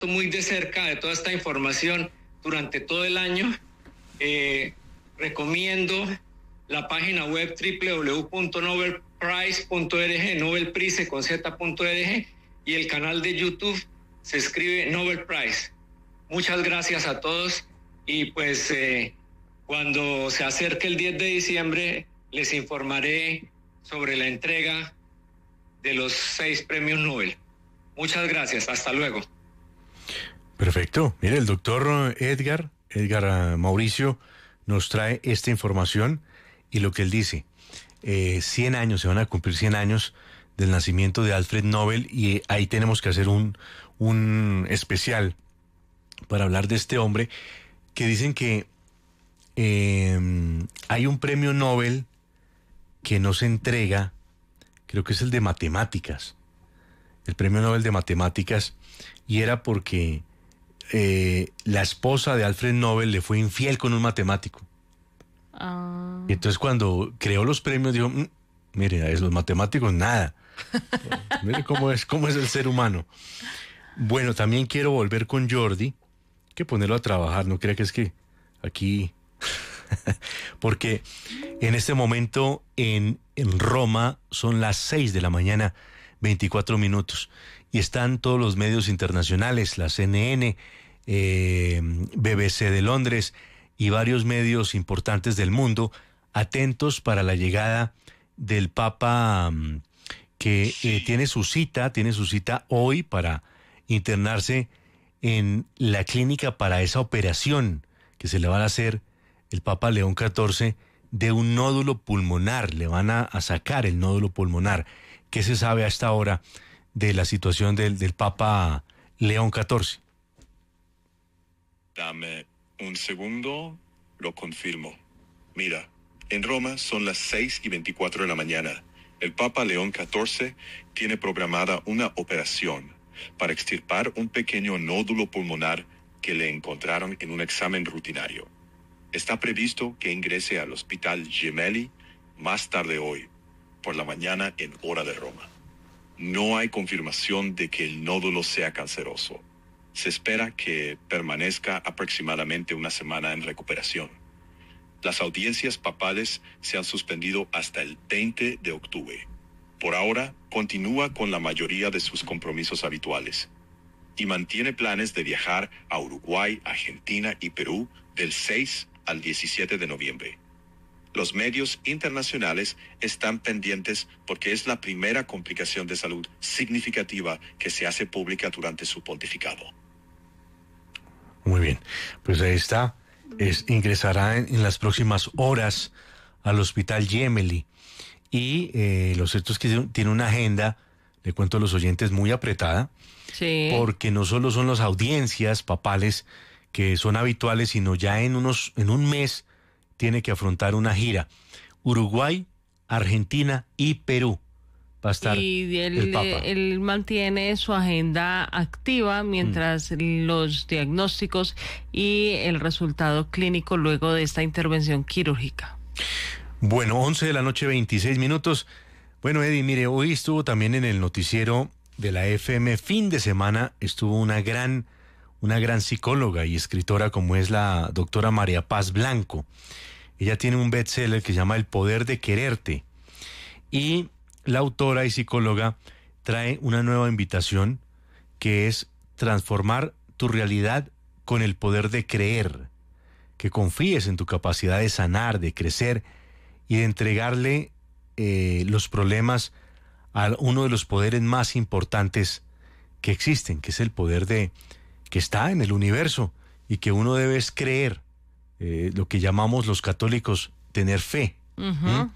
muy de cerca de toda esta información durante todo el año. Recomiendo la página web www.nobelprize.org, nobelprize.org, y el canal de YouTube se escribe Nobel Prize. Muchas gracias a todos, y pues cuando se acerque el 10 de diciembre les informaré sobre la entrega de los 6 premios Nobel. Muchas gracias, hasta luego. Perfecto. Mire, el doctor Edgar Mauricio nos trae esta información y lo que él dice. 100 años, se van a cumplir 100 años del nacimiento de Alfred Nobel, y ahí tenemos que hacer un especial para hablar de este hombre, que dicen que hay un premio Nobel que no se entrega, creo que es el de matemáticas, el premio Nobel de matemáticas, y era porque la esposa de Alfred Nobel le fue infiel con un matemático. Y entonces cuando creó los premios dijo, mire, los matemáticos nada. Mire cómo es el ser humano. Bueno, también quiero volver con Jordi, hay que ponerlo a trabajar, no crea que es que aquí... porque en este momento en Roma son las 6 de la mañana, 24 minutos, y están todos los medios internacionales, la CNN, BBC de Londres y varios medios importantes del mundo, atentos para la llegada del Papa, que tiene su cita hoy para internarse en la clínica para esa operación que se le va a hacer el Papa León XIV de un nódulo pulmonar. Le van a sacar el nódulo pulmonar. ¿Qué se sabe a esta hora de la situación del Papa León XIV? Dame un segundo, lo confirmo. Mira, en Roma son las 6:24 de la mañana. El Papa León XIV tiene programada una operación para extirpar un pequeño nódulo pulmonar que le encontraron en un examen rutinario. Está previsto que ingrese al Hospital Gemelli más tarde hoy, por la mañana en hora de Roma. No hay confirmación de que el nódulo sea canceroso. Se espera que permanezca aproximadamente una semana en recuperación. Las audiencias papales se han suspendido hasta el 20 de octubre. Por ahora, continúa con la mayoría de sus compromisos habituales y mantiene planes de viajar a Uruguay, Argentina y Perú del 6 al 17 de noviembre. Los medios internacionales están pendientes porque es la primera complicación de salud significativa que se hace pública durante su pontificado. Muy bien, pues ahí está. Ingresará en las próximas horas al Hospital Gemelli. Y lo cierto es que tiene una agenda, le cuento a los oyentes, muy apretada. Sí. Porque no solo son las audiencias papales que son habituales, sino ya en un mes tiene que afrontar una gira. Uruguay, Argentina y Perú va a estar el Papa. Él mantiene su agenda activa mientras los diagnósticos y el resultado clínico luego de esta intervención quirúrgica. Bueno, 11 de la noche, 26 minutos. Bueno, Eddie, mire, hoy estuvo también en el noticiero de la FM Fin de Semana, estuvo una gran psicóloga y escritora como es la doctora María Paz Blanco. Ella tiene un bestseller que se llama El Poder de Quererte. Y la autora y psicóloga trae una nueva invitación que es transformar tu realidad con el poder de creer. Que confíes en tu capacidad de sanar, de crecer y de entregarle los problemas a uno de los poderes más importantes que existen, que es el poder que está en el universo y que uno debe creer, lo que llamamos los católicos tener fe. Uh-huh.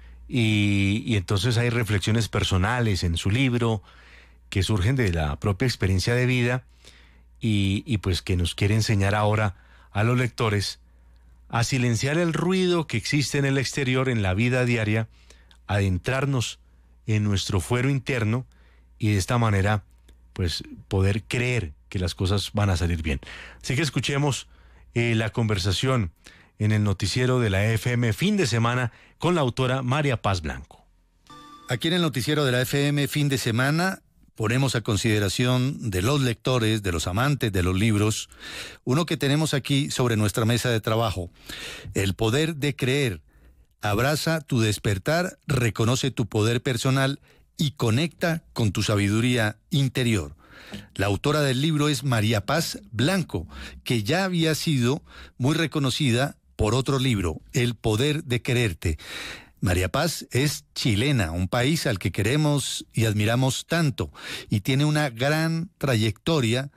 Y entonces hay reflexiones personales en su libro que surgen de la propia experiencia de vida y pues que nos quiere enseñar ahora a los lectores a silenciar el ruido que existe en el exterior, en la vida diaria, adentrarnos en nuestro fuero interno y de esta manera pues poder creer que las cosas van a salir bien. Así que escuchemos la conversación en el noticiero de la FM Fin de Semana con la autora María Paz Blanco. Aquí en el noticiero de la FM Fin de Semana, ponemos a consideración de los lectores, de los amantes de los libros, uno que tenemos aquí sobre nuestra mesa de trabajo, El poder de creer. Abraza tu despertar, reconoce tu poder personal y conecta con tu sabiduría interior. La autora del libro es María Paz Blanco, que ya había sido muy reconocida por otro libro, El poder de quererte. María Paz es chilena, un país al que queremos y admiramos tanto, y tiene una gran trayectoria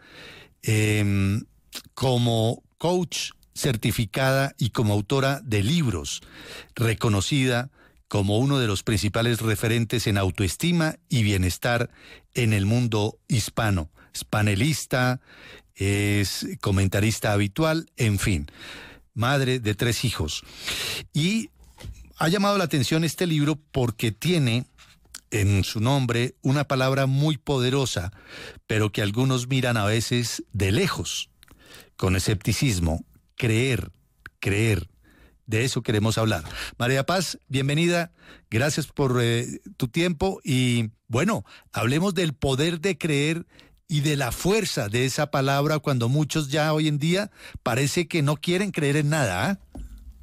como coach certificada y como autora de libros, reconocida como uno de los principales referentes en autoestima y bienestar en el mundo hispano. Es panelista, es comentarista habitual, en fin, madre de 3 hijos. Y ha llamado la atención este libro porque tiene en su nombre una palabra muy poderosa, pero que algunos miran a veces de lejos, con escepticismo. Creer. De eso queremos hablar. María Paz, bienvenida. Gracias por tu tiempo. Y bueno, hablemos del poder de creer y de la fuerza de esa palabra cuando muchos ya hoy en día parece que no quieren creer en nada, ¿eh?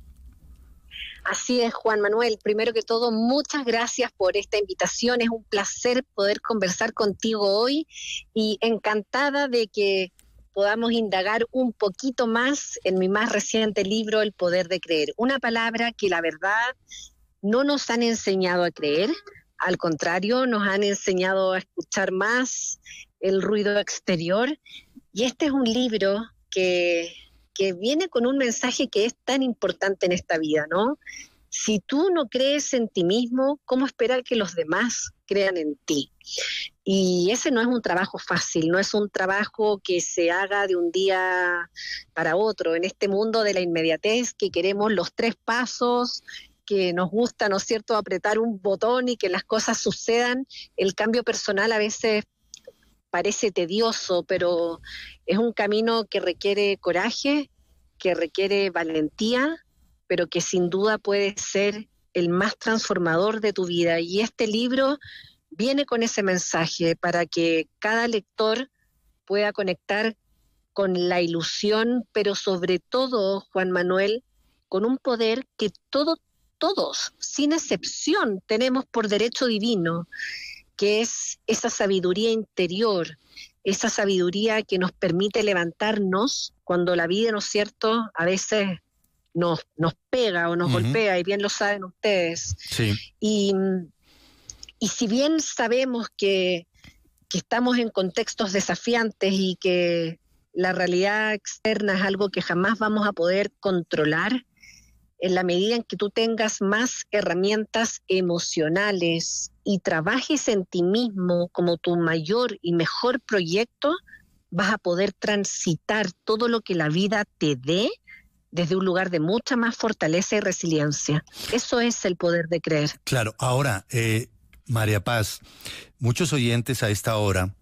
Así es, Juan Manuel. Primero que todo, muchas gracias por esta invitación. Es un placer poder conversar contigo hoy y encantada de que podamos indagar un poquito más en mi más reciente libro, El poder de creer. Una palabra que la verdad no nos han enseñado a creer, al contrario, nos han enseñado a escuchar más el ruido exterior. Y este es un libro que viene con un mensaje que es tan importante en esta vida, ¿no? Si tú no crees en ti mismo, ¿cómo esperar que los demás crean en ti? Y ese no es un trabajo fácil, no es un trabajo que se haga de un día para otro. En este mundo de la inmediatez, que queremos los 3 pasos, que nos gusta, ¿no es cierto?, apretar un botón y que las cosas sucedan, el cambio personal a veces parece tedioso, pero es un camino que requiere coraje, que requiere valentía, pero que sin duda puede ser el más transformador de tu vida. Y este libro viene con ese mensaje para que cada lector pueda conectar con la ilusión, pero sobre todo, Juan Manuel, con un poder que todos, sin excepción, tenemos por derecho divino, que es esa sabiduría interior, esa sabiduría que nos permite levantarnos cuando la vida, ¿no es cierto?, a veces nos pega o nos golpea, y bien lo saben ustedes. Sí. Y si bien sabemos que estamos en contextos desafiantes y que la realidad externa es algo que jamás vamos a poder controlar, en la medida en que tú tengas más herramientas emocionales y trabajes en ti mismo como tu mayor y mejor proyecto, vas a poder transitar todo lo que la vida te dé desde un lugar de mucha más fortaleza y resiliencia. Eso es el poder de creer. Claro, ahora, María Paz, muchos oyentes a esta hora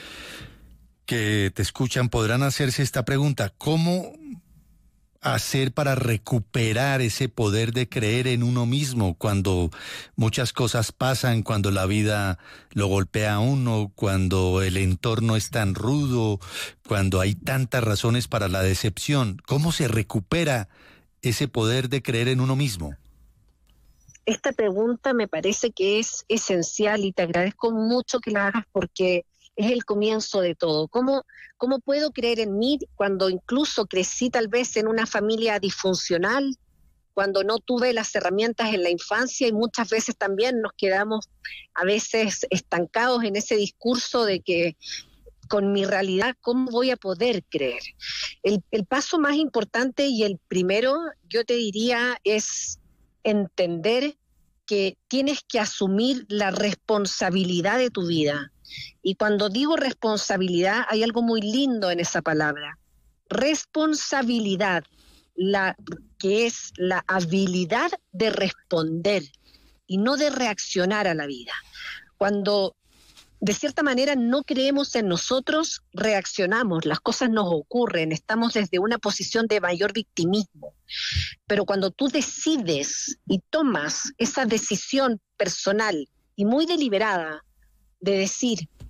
que te escuchan podrán hacerse esta pregunta: ¿cómo hacer para recuperar ese poder de creer en uno mismo cuando muchas cosas pasan, cuando la vida lo golpea a uno, cuando el entorno es tan rudo, cuando hay tantas razones para la decepción? ¿Cómo se recupera ese poder de creer en uno mismo? Esta pregunta me parece que es esencial y te agradezco mucho que la hagas porque es el comienzo de todo. ¿Cómo puedo creer en mí cuando incluso crecí tal vez en una familia disfuncional, cuando no tuve las herramientas en la infancia, y muchas veces también nos quedamos a veces estancados en ese discurso de que con mi realidad, ¿cómo voy a poder creer? El paso más importante y el primero, yo te diría, es entender que tienes que asumir la responsabilidad de tu vida. Y cuando digo responsabilidad, hay algo muy lindo en esa palabra. Responsabilidad, que es la habilidad de responder y no de reaccionar a la vida. Cuando de cierta manera no creemos en nosotros, reaccionamos, las cosas nos ocurren, estamos desde una posición de mayor victimismo. Pero cuando tú decides y tomas esa decisión personal y muy deliberada de decir,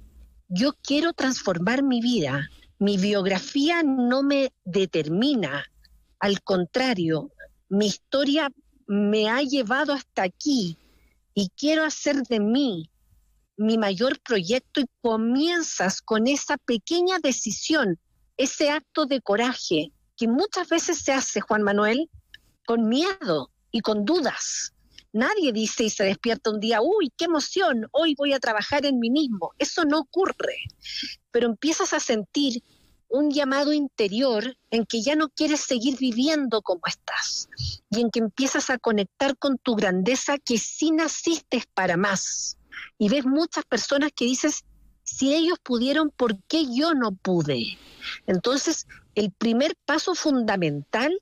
yo quiero transformar mi vida. Mi biografía no me determina, al contrario, mi historia me ha llevado hasta aquí y quiero hacer de mí mi mayor proyecto, y comienzas con esa pequeña decisión, ese acto de coraje que muchas veces se hace, Juan Manuel, con miedo y con dudas. Nadie dice y se despierta un día, uy, qué emoción, hoy voy a trabajar en mí mismo. Eso no ocurre, pero empiezas a sentir un llamado interior en que ya no quieres seguir viviendo como estás y en que empiezas a conectar con tu grandeza, que sí naciste para más. Y ves muchas personas que dices, si ellos pudieron, ¿por qué yo no pude? Entonces, el primer paso fundamental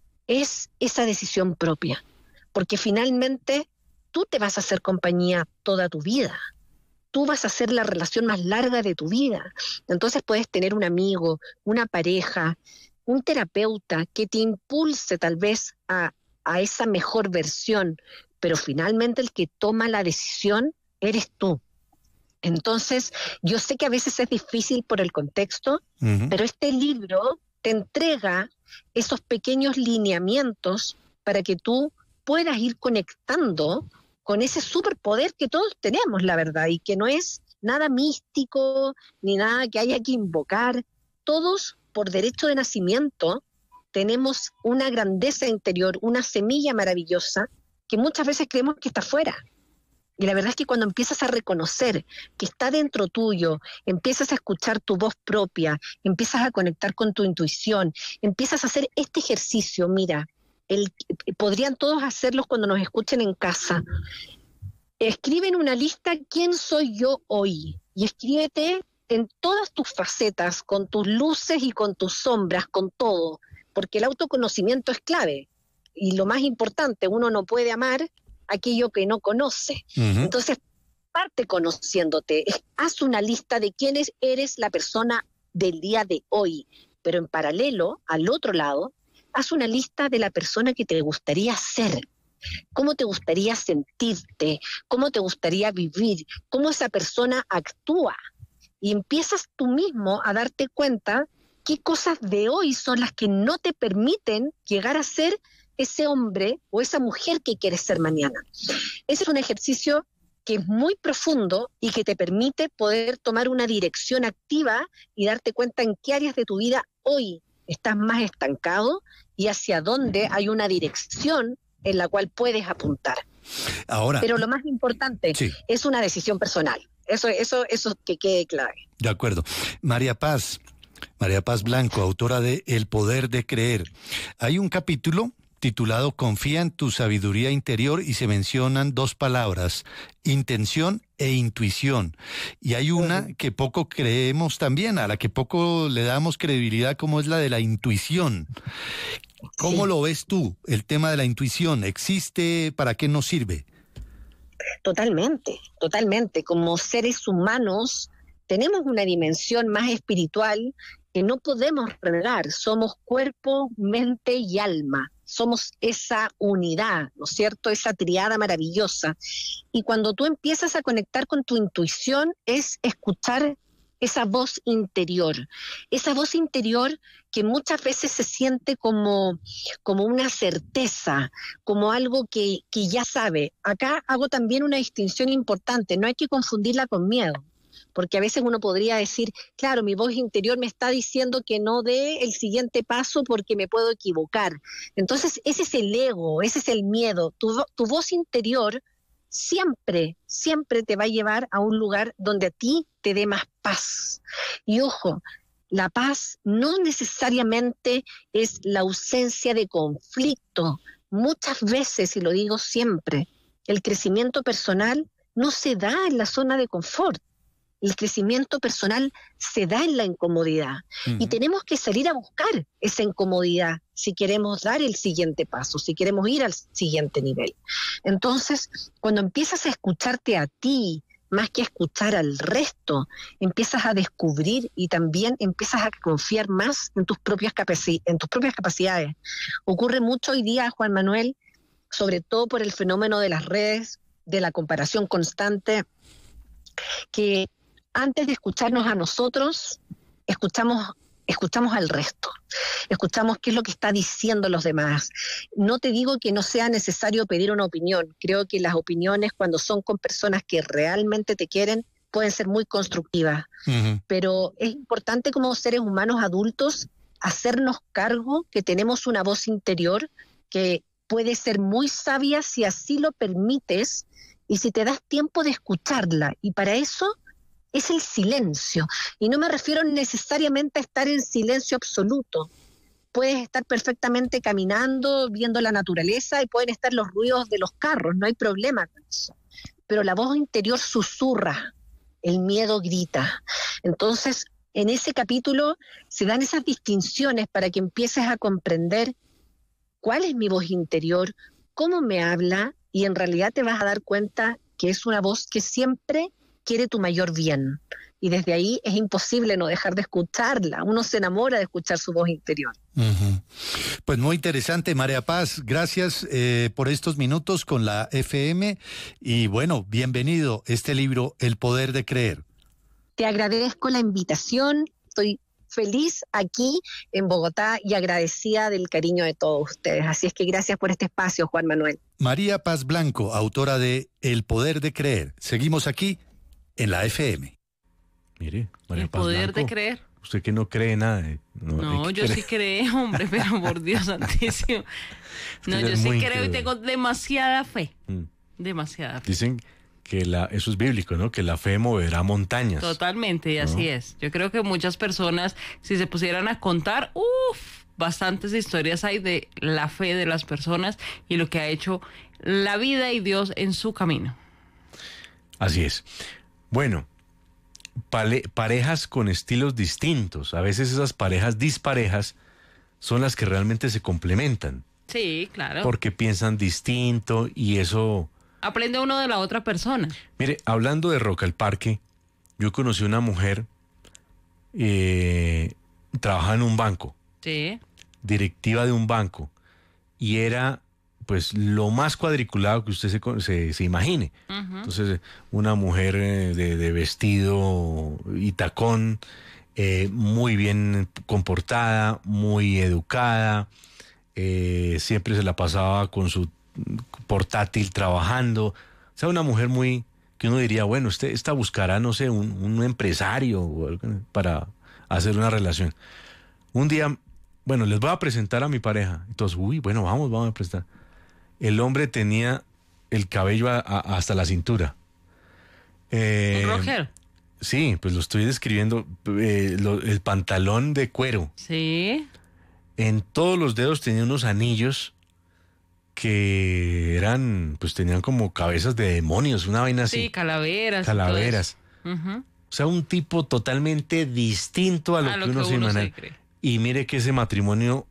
es esa decisión propia, porque finalmente tú te vas a hacer compañía toda tu vida. Tú vas a hacer la relación más larga de tu vida. Entonces puedes tener un amigo, una pareja, un terapeuta que te impulse tal vez a esa mejor versión, pero finalmente el que toma la decisión eres tú. Entonces, yo sé que a veces es difícil por el contexto, pero este libro te entrega esos pequeños lineamientos para que tú puedas ir conectando con ese superpoder que todos tenemos, la verdad, y que no es nada místico, ni nada que haya que invocar. Todos, por derecho de nacimiento, tenemos una grandeza interior, una semilla maravillosa, que muchas veces creemos que está afuera. Y la verdad es que cuando empiezas a reconocer que está dentro tuyo, empiezas a escuchar tu voz propia, empiezas a conectar con tu intuición, empiezas a hacer este ejercicio, mira, podrían todos hacerlos cuando nos escuchen en casa. Escribe en una lista quién soy yo hoy y escríbete en todas tus facetas, con tus luces y con tus sombras, con todo, porque el autoconocimiento es clave y lo más importante, uno no puede amar aquello que no conoce. Entonces, parte conociéndote, haz una lista de quién eres la persona del día de hoy, pero en paralelo, al otro lado, haz una lista de la persona que te gustaría ser, cómo te gustaría sentirte, cómo te gustaría vivir, cómo esa persona actúa. Y empiezas tú mismo a darte cuenta qué cosas de hoy son las que no te permiten llegar a ser ese hombre o esa mujer que quieres ser mañana. Ese es un ejercicio que es muy profundo y que te permite poder tomar una dirección activa y darte cuenta en qué áreas de tu vida hoy estás más estancado y hacia dónde hay una dirección en la cual puedes apuntar. Ahora, pero lo más importante es una decisión personal. Eso que quede claro. De acuerdo. María Paz Blanco, autora de El poder de creer. Hay un capítulo titulado Confía en tu sabiduría interior y se mencionan dos palabras, intención e intuición. Y hay una que poco creemos también, a la que poco le damos credibilidad, como es la de la intuición. ¿Cómo lo ves tú, el tema de la intuición? ¿Existe? ¿Para qué nos sirve? Totalmente. Como seres humanos tenemos una dimensión más espiritual que no podemos renegar. Somos cuerpo, mente y alma. Somos esa unidad, ¿no es cierto? Esa triada maravillosa. Y cuando tú empiezas a conectar con tu intuición, es escuchar esa voz interior que muchas veces se siente como una certeza, como algo que ya sabe. Acá hago también una distinción importante, no hay que confundirla con miedo. Porque a veces uno podría decir, claro, mi voz interior me está diciendo que no dé el siguiente paso porque me puedo equivocar. Entonces, ese es el ego, ese es el miedo. Tu voz interior siempre te va a llevar a un lugar donde a ti te dé más paz. Y ojo, la paz no necesariamente es la ausencia de conflicto. Muchas veces, y lo digo siempre, el crecimiento personal no se da en la zona de confort. El crecimiento personal se da en la incomodidad y tenemos que salir a buscar esa incomodidad si queremos dar el siguiente paso, si queremos ir al siguiente nivel. Entonces, cuando empiezas a escucharte a ti, más que a escuchar al resto, empiezas a descubrir y también empiezas a confiar más en tus propias capacidades. Ocurre mucho hoy día, Juan Manuel, sobre todo por el fenómeno de las redes, de la comparación constante, que antes de escucharnos a nosotros, escuchamos al resto, escuchamos qué es lo que está diciendo los demás. No te digo que no sea necesario pedir una opinión, creo que las opiniones cuando son con personas que realmente te quieren pueden ser muy constructivas, pero es importante como seres humanos adultos hacernos cargo que tenemos una voz interior que puede ser muy sabia si así lo permites y si te das tiempo de escucharla, y para eso es el silencio, y no me refiero necesariamente a estar en silencio absoluto. Puedes estar perfectamente caminando, viendo la naturaleza, y pueden estar los ruidos de los carros, no hay problema con eso. Pero la voz interior susurra, el miedo grita. Entonces, en ese capítulo se dan esas distinciones para que empieces a comprender cuál es mi voz interior, cómo me habla, y en realidad te vas a dar cuenta que es una voz que siempre quiere tu mayor bien, y desde ahí es imposible no dejar de escucharla. Uno se enamora de escuchar su voz interior. Pues muy interesante, María Paz, gracias por estos minutos con la FM, y bueno, bienvenido este libro, El Poder de Creer. Te agradezco la invitación, estoy feliz aquí en Bogotá y agradecida del cariño de todos ustedes, así es que gracias por este espacio, Juan Manuel. María Paz Blanco, autora de El Poder de Creer. Seguimos aquí en la FM. Mire, María El Paz poder Blanco, de creer. Usted que no cree nada. No, yo sí creo, hombre, pero por Dios santísimo. No, yo sí creo y tengo demasiada fe. Demasiada fe. Dicen que eso es bíblico, ¿no? Que la fe moverá montañas. Totalmente, y así es. Yo creo que muchas personas, si se pusieran a contar, bastantes historias hay de la fe de las personas y lo que ha hecho la vida y Dios en su camino. Así es. Bueno, parejas con estilos distintos. A veces esas parejas disparejas son las que realmente se complementan. Sí, claro. Porque piensan distinto y eso... Aprende uno de la otra persona. Mire, hablando de Rock al Parque, yo conocí una mujer, trabajaba en un banco. Sí. Directiva de un banco. Y era, pues, lo más cuadriculado que usted se imagine. Entonces, una mujer de vestido y tacón, muy bien comportada, muy educada, siempre se la pasaba con su portátil trabajando. O sea, una mujer muy, que uno diría, bueno, esta buscará, no sé, un empresario o algo para hacer una relación. Un día, bueno, les voy a presentar a mi pareja. Entonces, bueno, vamos a presentar. El hombre tenía el cabello hasta la cintura. ¿Roger? Sí, pues lo estoy describiendo. El pantalón de cuero. Sí. En todos los dedos tenía unos anillos que tenían como cabezas de demonios, una vaina así. Sí, calaveras. Calaveras. O sea, un tipo totalmente distinto a lo que uno se imagina. Y mire que ese matrimonio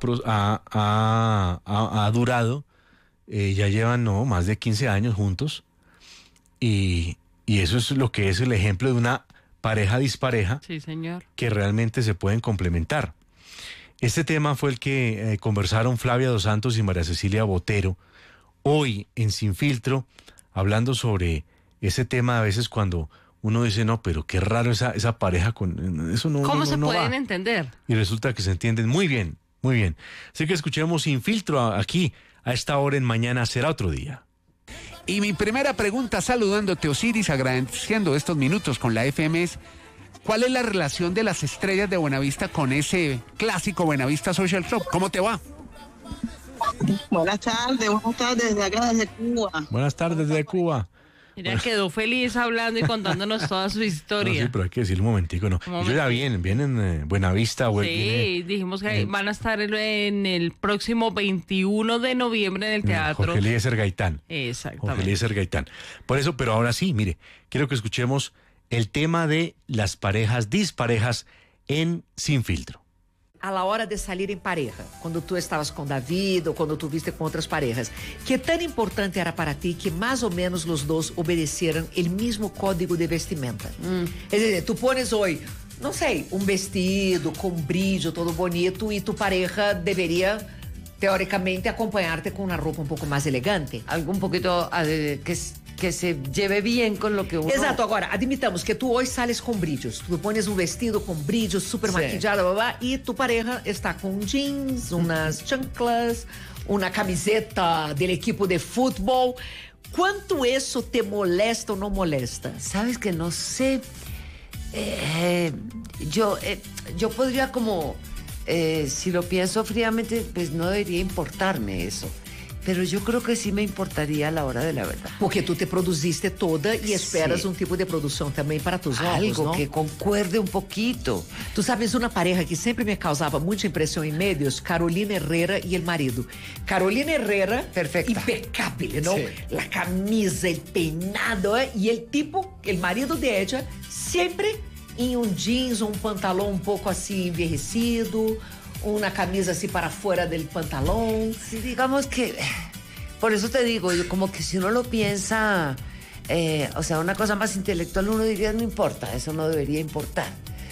ha durado, ya llevan más de 15 años juntos, y eso es lo que es el ejemplo de una pareja dispareja. Sí, señor. Que realmente se pueden complementar. Este tema fue el que conversaron Flavia Dos Santos y María Cecilia Botero hoy en Sin Filtro, hablando sobre ese tema. A veces cuando uno dice, no, pero qué raro esa pareja con eso, no. ¿Cómo se no pueden va. entender? Y resulta que se entienden muy bien, muy bien. Así que escuchemos Sin Filtro aquí a esta hora en Mañana Será Otro Día. Y mi primera pregunta, saludándote, Osiris, agradeciendo estos minutos con la FM, es: ¿cuál es la relación de las Estrellas de Buenavista con ese clásico Buenavista Social Club? ¿Cómo te va? Buenas tardes desde acá, desde Cuba. Buenas tardes desde Cuba. Ella quedó feliz hablando y contándonos toda su historia. No, sí, pero hay que decir un momentico, ¿no? Ellos ya vienen Buenavista. Sí, dijimos que van a estar en el próximo 21 de noviembre en el teatro. Jorge Eliezer Gaitán. Exactamente. Jorge Eliezer Gaitán. Por eso, pero ahora sí, mire, quiero que escuchemos el tema de las parejas disparejas en Sin Filtro. A la hora de salir em pareja, quando tu estavas com David ou quando tu viste com outras parejas, que tan importante era para ti que mais ou menos os dois obedeceram o mesmo código de vestimenta? É dizer, tu pones hoje, não sei, vestido com brilho todo bonito e tu pareja deveria, teoricamente, acompanhar-te com uma roupa um pouco mais elegante. Algo un poquito que que se lleve bien con lo que uno... Exato, agora, admitamos que tu hoje sales com brilhos. Tu pones um vestido com brilhos, super maquillado, blá, blá, e tu pareja está com jeans, umas chanclas, uma camiseta del equipo de fútbol. ¿Cuánto eso te molesta o no molesta? Sabes que no sé. Yo podría como, si lo pienso fríamente, pues no debería importarme eso. Pero yo creo que sí me importaría a la hora de la verdad. Porque tú te produziste toda y esperas Sí. un tipo de producción también para tus ojos, Algo ¿no? que concuerde un poquito. Tú sabes una pareja que siempre me causaba mucha impresión en medios, Carolina Herrera y el marido. Carolina Herrera, Perfecta. impecable, ¿no? Sí. La camisa, el peinado, y el tipo, el marido de ella, siempre en un jeans, un pantalón un poco así envejecido, una camisa así para afuera del pantalón. Sí, digamos que, por eso te digo, yo como que si uno lo piensa, o sea, una cosa más intelectual, uno diría, no importa, eso no debería importar.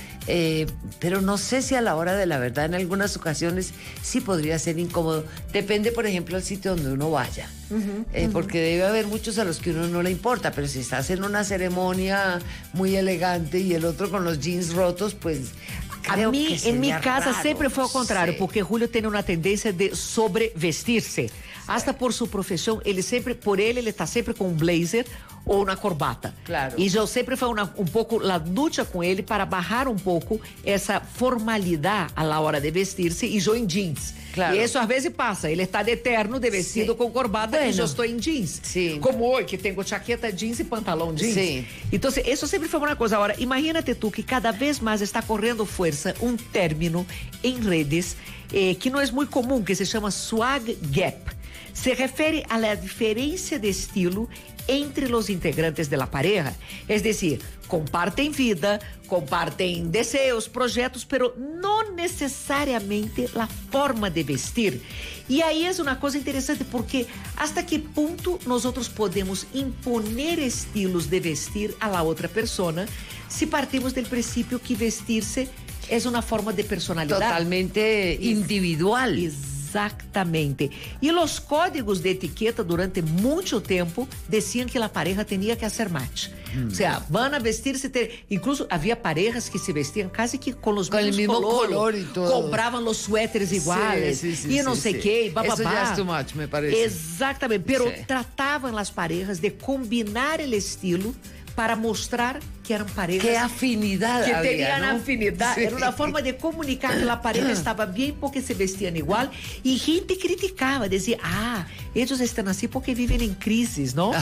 Pero no sé si a la hora de la verdad en algunas ocasiones sí podría ser incómodo. Depende, por ejemplo, del sitio donde uno vaya. Porque debe haber muchos a los que uno no le importa, pero si estás en una ceremonia muy elegante y el otro con los jeans rotos, pues... A creo mí, que en mi sería casa raro. siempre fue al contrario, Sí. porque Julio tiene una tendencia de sobrevestirse. Hasta por su profesión, ele está sempre com um blazer ou uma corbata. Claro. E eu sempre foi um pouco la luta com ele para barrar um pouco essa formalidade à la hora de vestir-se e eu em jeans. Claro. E isso às vezes passa, ele está de terno, de vestido Sí. com corbata Bueno. e eu estou em jeans. Sí. Como hoje, que tenho chaqueta jeans e pantalão jeans. Sí. Então, isso sempre foi uma coisa. Agora, imagínate tu que cada vez mais está correndo força um término em redes que não é muito comum, que se chama swag gap. Se refere a la diferencia de estilo entre los integrantes de la pareja. Es decir, comparten vida, comparten deseos, projetos, pero no necesariamente la forma de vestir. E aí é uma coisa interessante, porque hasta que ponto nós outros podemos imponer estilos de vestir a la outra persona se partimos del princípio que vestir-se é uma forma de personalidade Totalmente individual. Exactamente. E os códigos de etiqueta durante muito tempo diziam que a pareja tinha que ser match. O sea, van a vestir-se... Incluso havia parejas que se vestiam quase que com os mesmos mismo colores. color y todo. Compravam os suéteres iguais. Sí, sí, e não sí, sei sí. quê, bababá. Eso ya es too much, me parece. Exatamente. Pero Sí. tratavam as parejas de combinar o estilo para mostrar que eram parejas... Qué afinidad que había, tenían ¿no? afinidad. Sí. Era una forma de comunicar que la pareja estaba bien porque se vestían igual. Y gente criticaba, decía, ellos están así porque viven en crisis, ¿no?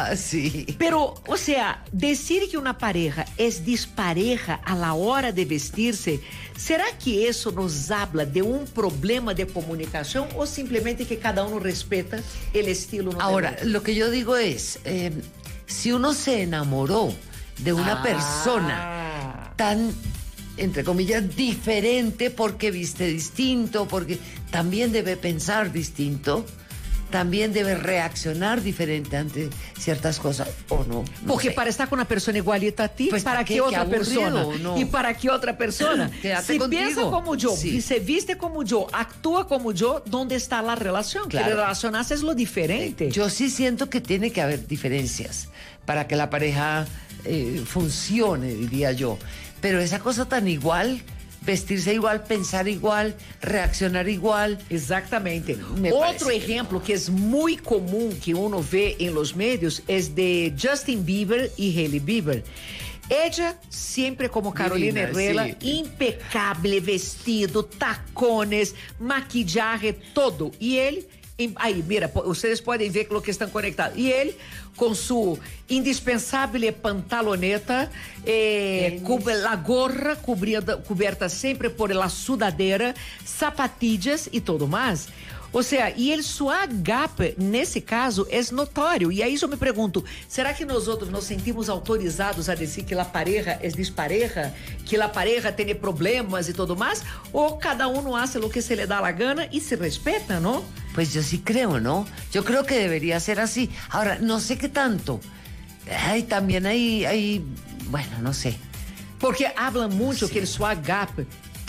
Sí. Pero, o sea, decir que una pareja es dispareja a la hora de vestirse, ¿será que eso nos habla de un problema de comunicación o simplemente que cada uno respeta el estilo? Ahora, lo que yo digo es, si uno se enamoró de una persona tan, entre comillas, diferente porque viste distinto, porque también debe pensar distinto, también debe reaccionar diferente ante ciertas cosas, ¿o no? Porque para estar con una persona igualita a ti, Pues, ¿para ¿qué? qué otra Qué aburrido, persona? ¿no? ¿Y para qué otra persona? Quédate si contigo. piensa como yo, Sí. y se viste como yo, actúa como yo, ¿dónde está la relación? Claro. Que relacionarse es lo diferente. Yo sí siento que tiene que haber diferencias para que la pareja funcione, diría yo. Pero esa cosa tan igual, vestirse igual, pensar igual, reaccionar igual. Exactamente. Me Outro parece ejemplo que es muy común que uno ve en los medios es de Justin Bieber y Hailey Bieber. Ella, siempre como Carolina Divina, Herrera, sí. impecable vestido, tacones, maquillaje, todo. Y él, aí, mira, ustedes podem ver lo que estão conectados. E ele, com sua indispensável pantaloneta, la gorra coberta sempre por la sudadera, zapatillas e tudo mais. Ou seja, e ele swag gap, nesse caso, é notório. E aí eu me pergunto, será que nós outros nos sentimos autorizados a dizer que a pareja é despareja, que a pareja tem problemas e tudo mais? Ou cada um hace lo que se le dá la gana e se respeta, não? Pues yo sí creo, ¿no? Yo creo que debería ser así. Ahora, no sé qué tanto. Ay, también hay, bueno, no sé. Porque hablan muito que o swag gap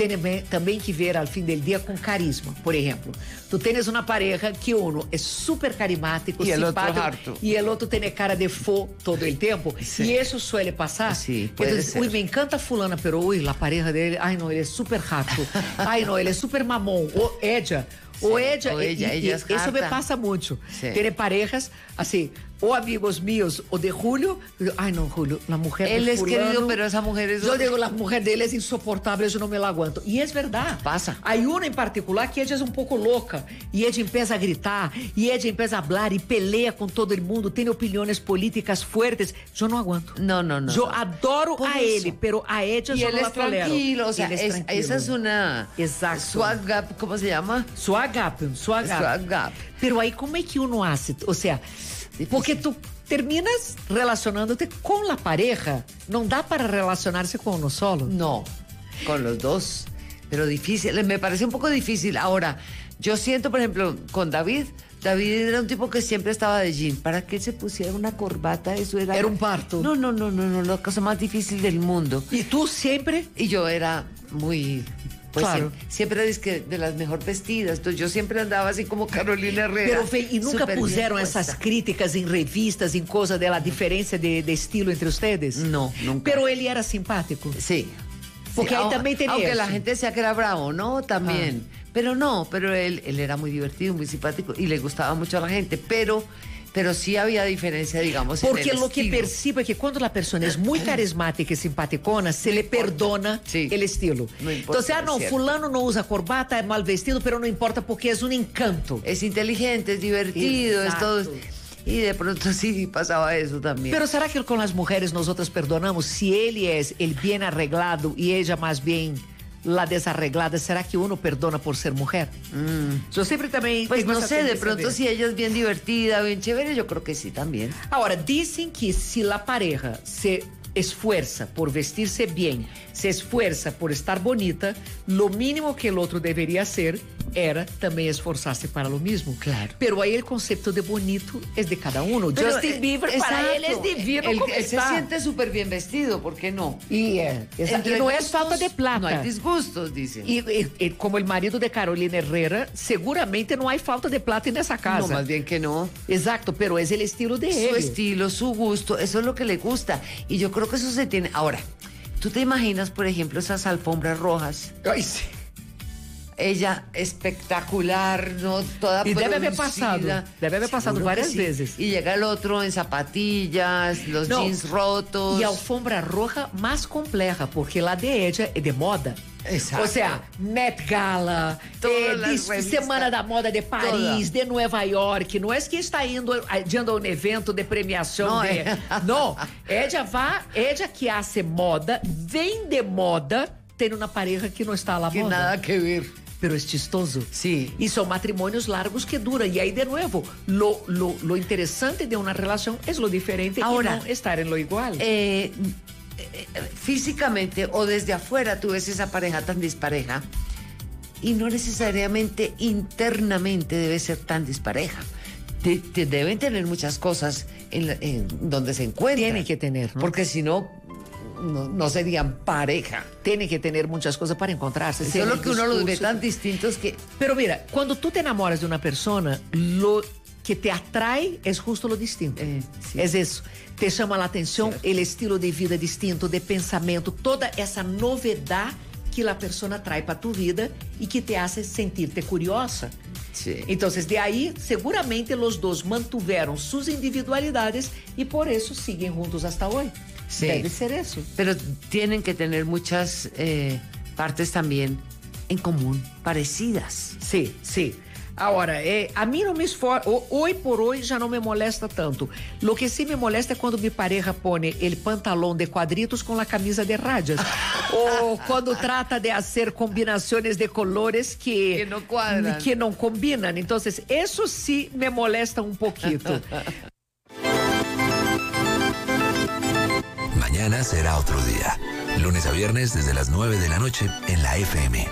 tiene también que ver al fin del día con carisma. Por ejemplo, tú tienes una pareja que uno es súper carismático, y el otro simpático, harto. y el otro tiene cara de fo todo el tiempo. Sí. Y eso suele pasar. Sí, puede Entonces, ser. uy, me encanta fulana, pero uy, la pareja de él, ay no, él es súper harto. Ay no, él es súper mamón. O ella. O ella, ella es eso me harta. pasa mucho. Sí. Tiene parejas así, o amigos míos o de Julio. Ay no, Julio, la mujer Él de es fulano, querido, pero esa mujer es... yo digo, la mujer de él es insoportable, yo no me la aguanto. Y es verdad. Pasa. Hay una en particular que ella es un poco loca. Y ella empieza a gritar, y ella empieza a hablar, y pelea con todo el mundo, tiene opiniones políticas fuertes. Yo no aguanto. No. Yo adoro Por a eso. él, pero a ella Y yo él no la es tolero. tranquilo, o sea, Él es tranquilo. esa es una... Exacto. Swag gap, ¿cómo se llama? Swag gap. Swag gap. Pero aí como é que uno hace? O sea, porque tú terminas relacionándote con la pareja, no da para relacionarse con uno solo. No, con los dos. Pero difícil, me parece un poco difícil. Ahora, yo siento, por ejemplo, con David era un tipo que siempre estaba de jean. ¿Para qué se pusiera una corbata? Eso era un parto. No, la cosa más difícil del mundo. ¿Y tú siempre? Y yo era muy... Pues Claro. siempre dizque de las mejor vestidas. Entonces yo siempre andaba así como Carolina Herrera. Pero, Fê, e nunca súper bien puseram puesta. essas críticas em revistas, em coisa da diferença de estilo entre ustedes? No, nunca. Pero ele era simpático. Sí. Porque ahí también tenía Aunque eso. la gente decía que era bravo, ¿no? También. Pero no, pero él era muy divertido, muy simpático y le gustaba mucho a la gente. Pero sí había diferencia, digamos, Porque en el lo que estilo. percibo é que quando a pessoa é muito carismática e simpaticona, se le perdona Sí. el estilo. No importa, Entonces, no, es cierto. fulano não usa corbata, é mal vestido, pero no importa porque é um encanto. Es inteligente, es divertido, es todo. Exacto. Y de pronto sí pasaba eso también. Pero será que com as mulheres nós outras perdonamos? Se ele é el bien arreglado e ella mais bem la desarreglada, será que uno perdona por ser mujer? Yo siempre también Pues tengo no esa sé, de tendencia pronto ver. si ella es bien divertida, bien chévere, yo creo que sí también. Ahora, dicen que si la pareja se esfuerza por vestirse bien, se esfuerza por estar bonita, lo mínimo que el otro debería hacer era también esforzarse para lo mismo. Claro. Pero ahí el concepto de bonito es de cada uno. Pero, Justin Bieber para él es exacto. divino Él como se está. siente súper bien vestido, ¿por qué no? Y no es gustos, falta de plata. No hay disgustos, dicen. Y como el marido de Carolina Herrera, seguramente no hay falta de plata en esa casa. No, más bien que no. Exacto, pero es el estilo de Su él. estilo, su gusto, eso es lo que le gusta. Y yo creo que eso se tiene. Ahora, ¿tú te imaginas, por ejemplo, esas alfombras rojas? Ay, sí. Ella espectacular, ¿no? Toda Y debe haber producida. pasado, debe haber pasado Seguro varias que sí. veces. Y llega el otro en zapatillas, los No. jeans rotos. Y alfombra roja más compleja, porque la de ella es de moda. Exacto. O sea, Met Gala, Todas las revistas, Semana da Moda de Paris, de Nueva York. Não é que está indo a um evento de premiação. Não, de... é. Não, ella que hace moda, vende moda, tem uma pareja que não está à la que moda. nada que ver. Pero es chistoso. Sí. Y son matrimonios largos que duran. Y ahí de nuevo, lo interesante de una relación es lo diferente Ahora, y no estar en lo igual. Físicamente o desde afuera tú ves esa pareja tan dispareja y no necesariamente internamente debe ser tan dispareja. Te deben tener muchas cosas en donde se encuentran. Tienen que tener, ¿no? Porque si no, no serían pareja. Tienen que tener muchas cosas para encontrarse. Eso es lo que uno los ve discurso. tan distintos que... Pero mira, cuando tú te enamoras de una persona, lo que te atrae es justo lo distinto. sí. Es eso. Te llama la atención el estilo de vida distinto, de pensamiento, toda esa novedad que la persona trae para tu vida y que te hace sentirte curiosa. Sí. Entonces, de ahí, seguramente los dos mantuvieron sus individualidades y por eso siguen juntos hasta hoy. Sí. Debe ser eso. Pero tienen que tener muchas partes también en común, parecidas. Sí, sí. Ahora, a mim não me esforça, hoje por hoje já não me molesta tanto. Lo que sí me molesta é quando mi pareja pone el pantalón de cuadritos com la camisa de rayas. Ou quando trata de hacer combinações de colores que no cuadran. Que não combinam. Então, isso sí me molesta um poquito. Mañana será otro día. Lunes a viernes desde las 9 de la noche en la FM.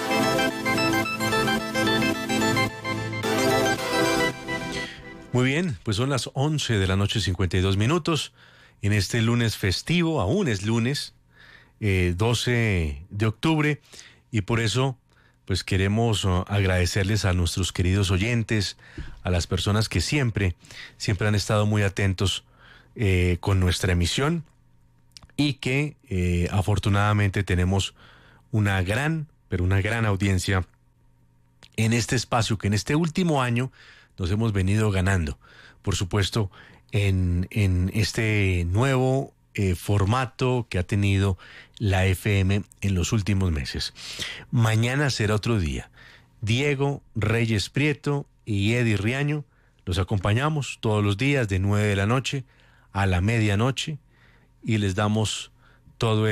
Muy bien, pues son las 11 de la noche 52 minutos en este lunes festivo, aún es lunes 12 de octubre y por eso pues queremos agradecerles a nuestros queridos oyentes, a las personas que siempre han estado muy atentos con nuestra emisión y que afortunadamente tenemos una gran audiencia en este espacio que en este último año nos hemos venido ganando. Por supuesto, en este nuevo formato que ha tenido la FM en los últimos meses. Mañana será otro día. Diego Reyes Prieto y Eddie Riaño los acompañamos todos los días de 9 de la noche a la medianoche y les damos todo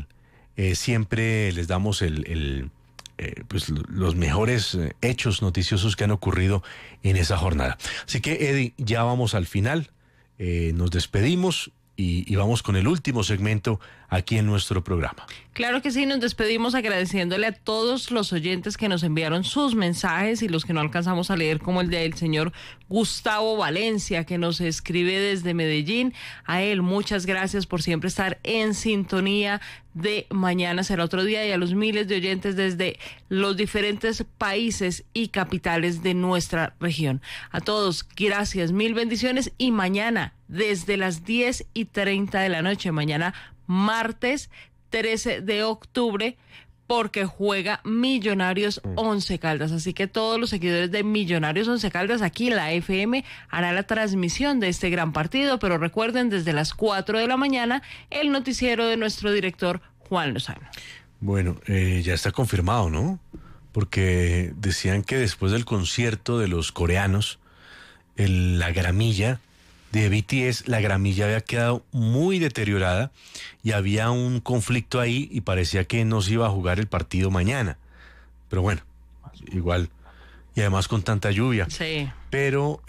siempre les damos pues los mejores hechos noticiosos que han ocurrido en esa jornada. Así que, Eddie, ya vamos al final, nos despedimos y vamos con el último segmento aquí en nuestro programa. Claro que sí, nos despedimos agradeciéndole a todos los oyentes que nos enviaron sus mensajes y los que no alcanzamos a leer, como el del señor Gustavo Valencia, que nos escribe desde Medellín. A él, muchas gracias por siempre estar en sintonía de Mañana será otro día, y a los miles de oyentes desde los diferentes países y capitales de nuestra región. A todos, gracias, mil bendiciones, y mañana desde las 10:30 de la noche, mañana martes 13 de octubre, porque juega Millonarios Once Caldas. Así que todos los seguidores de Millonarios Once Caldas, aquí en la FM, hará la transmisión de este gran partido. Pero recuerden, desde las 4 de la mañana, el noticiero de nuestro director Juan Lozano. Bueno, ya está confirmado, ¿no? Porque decían que después del concierto de los coreanos, la gramilla de BTS, la gramilla había quedado muy deteriorada y había un conflicto ahí y parecía que no se iba a jugar el partido mañana. Pero bueno, igual, y además con tanta lluvia. Sí. Pero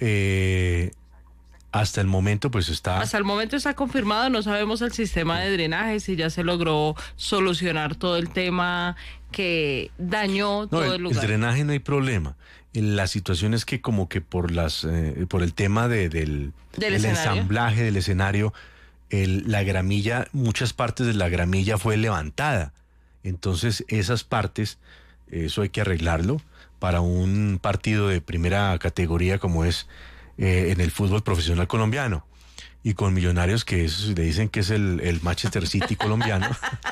hasta el momento pues está... Hasta el momento está confirmado, no sabemos el sistema de drenaje, si ya se logró solucionar todo el tema que dañó todo el lugar. El drenaje no hay problema. La situación es que como que por el tema del ensamblaje del escenario, la gramilla, muchas partes de la gramilla fue levantada. Entonces esas partes, eso hay que arreglarlo para un partido de primera categoría como es en el fútbol profesional colombiano. Y con Millonarios, que le dicen que es el Manchester City colombiano.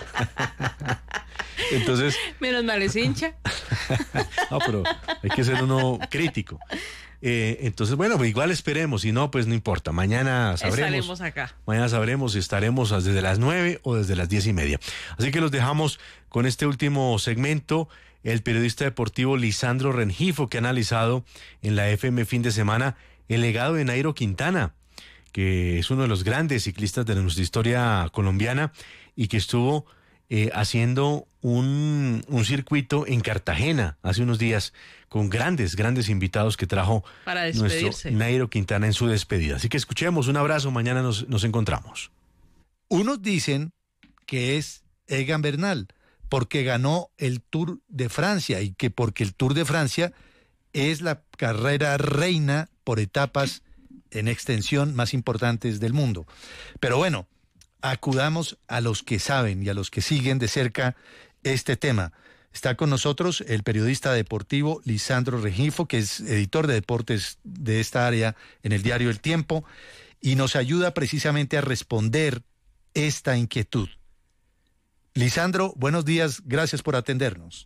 Entonces... Menos mal es hincha. No, pero hay que ser uno crítico. Entonces, bueno, pues igual esperemos. Si no, pues no importa. Mañana sabremos. Estaremos acá. Mañana sabremos si estaremos desde las 9 o desde las 10:30. Así que los dejamos con este último segmento. El periodista deportivo Lisandro Rengifo, que ha analizado en la FM Fin de Semana el legado de Nairo Quintana, que es uno de los grandes ciclistas de nuestra historia colombiana y que estuvo haciendo un circuito en Cartagena hace unos días con grandes invitados que trajo nuestro Nairo Quintana en su despedida. Así que escuchemos, un abrazo, mañana nos encontramos. Unos dicen que es Egan Bernal, porque ganó el Tour de Francia y que porque el Tour de Francia es la carrera reina por etapas en extensión más importantes del mundo. Pero bueno, acudamos a los que saben y a los que siguen de cerca este tema. Está con nosotros el periodista deportivo Lisandro Rengifo, que es editor de deportes de esta área en el diario El Tiempo, y nos ayuda precisamente a responder esta inquietud. Lisandro, buenos días, gracias por atendernos.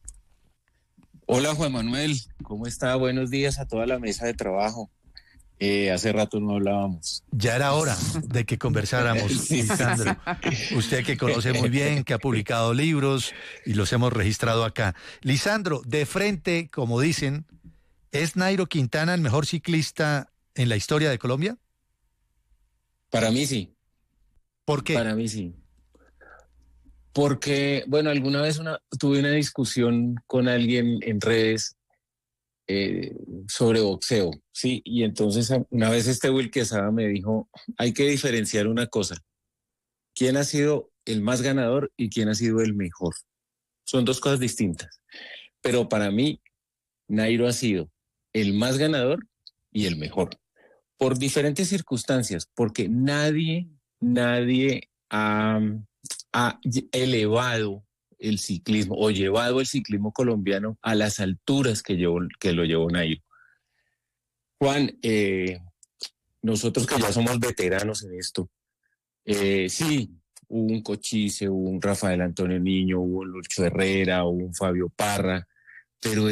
Hola Juan Manuel, ¿cómo está? Buenos días a toda la mesa de trabajo. Hace rato no hablábamos. Ya era hora de que conversáramos, sí, Lisandro. Usted que conoce muy bien, que ha publicado libros y los hemos registrado acá. Lisandro, de frente, como dicen, ¿es Nairo Quintana el mejor ciclista en la historia de Colombia? Para mí sí. ¿Por qué? Para mí sí. Porque, bueno, alguna vez tuve una discusión con alguien en redes sobre boxeo, sí, y entonces una vez Will Quesada me dijo, hay que diferenciar una cosa, quién ha sido el más ganador y quién ha sido el mejor. Son dos cosas distintas, pero para mí Nairo ha sido el más ganador y el mejor, por diferentes circunstancias, porque nadie ha elevado el ciclismo o llevado el ciclismo colombiano a las alturas que lo llevó Nairo. Juan, nosotros que ya somos veteranos en esto, sí, hubo un Cochise, hubo un Rafael Antonio Niño, hubo un Lucho Herrera, hubo un Fabio Parra, pero